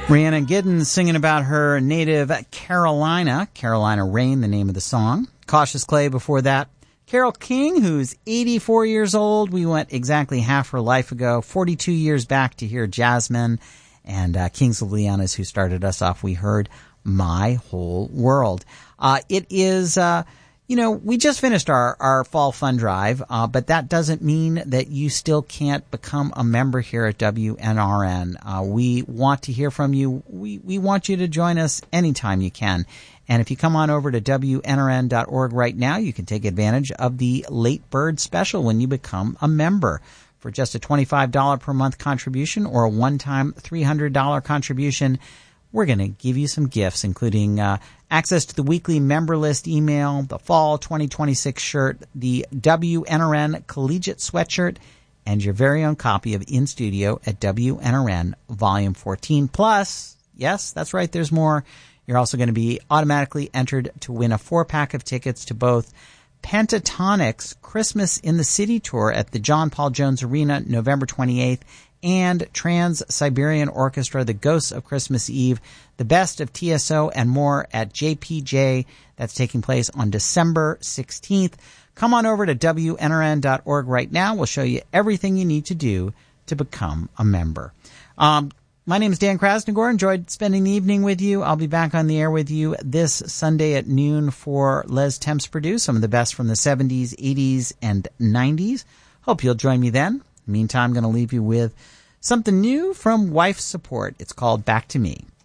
Rhiannon Giddens singing about her native Carolina. Carolina Rain, the name of the song. Cautious Clay before that. Carole King, who's 84 years old. We went exactly half her life ago, 42 years back to hear Jasmine. And Kings of Leon is who started us off. We heard My Whole World. It is... we just finished our fall fund drive, but that doesn't mean that you still can't become a member here at WNRN. We want to hear from you. We want you to join us anytime you can. And if you come on over to WNRN.org right now, you can take advantage of the late bird special when you become a member. For just a $25 per month contribution or a one-time $300 contribution, we're going to give you some gifts, including access to the weekly member list email, the fall 2026 shirt, the WNRN collegiate sweatshirt, and your very own copy of In Studio at WNRN Volume 14. Plus, yes, that's right, there's more. You're also going to be automatically entered to win a 4-pack of tickets to both Pentatonix Christmas in the City Tour at the John Paul Jones Arena, November 28th, and Trans-Siberian Orchestra, The Ghosts of Christmas Eve, the best of TSO and more at JPJ. That's taking place on December 16th. Come on over to WNRN.org right now. We'll show you everything you need to do to become a member. My name is Dan Krasnogor. Enjoyed spending the evening with you. I'll be back on the air with you this Sunday at noon for Les Temps Produce, some of the best from the 70s, 80s, and 90s. Hope you'll join me then. Meantime, I'm going to leave you with something new from Wife Support. It's called Back to Me.